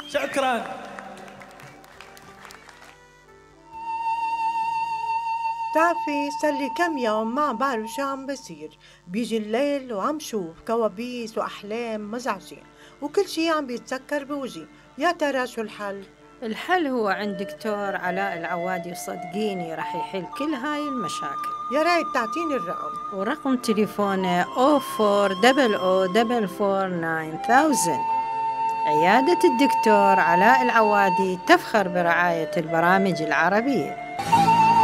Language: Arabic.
شكرا. بتعرفي صار لي كم يوم ما بعرف شو عم بصير، بيجي الليل وعم شوف كوابيس وأحلام مزعجة وكل شي عم بيتسكر بوجهي، يا ترى شو الحل؟ الحل هو عند دكتور علاء العوادي، وصدقيني راح يحل كل هاي المشاكل. يا ريت تعطيني الرقم. ورقم تليفونه 0400449000. عيادة الدكتور علاء العوادي تفخر برعاية البرامج العربية.